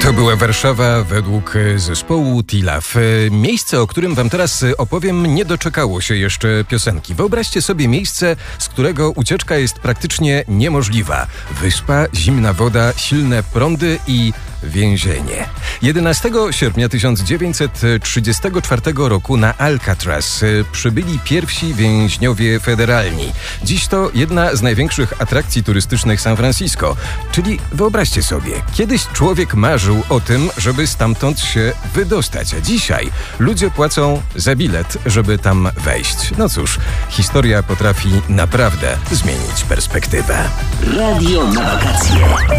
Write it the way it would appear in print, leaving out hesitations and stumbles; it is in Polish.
To była Warszawa według zespołu Tilaf. Miejsce, o którym wam teraz opowiem, nie doczekało się jeszcze piosenki. Wyobraźcie sobie miejsce, z którego ucieczka jest praktycznie niemożliwa. Wyspa, zimna woda, silne prądy i więzienie. 11 sierpnia 1934 roku na Alcatraz przybyli pierwsi więźniowie federalni. Dziś to jedna z największych atrakcji turystycznych San Francisco. Czyli wyobraźcie sobie, kiedyś człowiek marzył o tym, żeby stamtąd się wydostać, a dzisiaj ludzie płacą za bilet, żeby tam wejść. No cóż, historia potrafi naprawdę zmienić perspektywę. Radio na wakacje.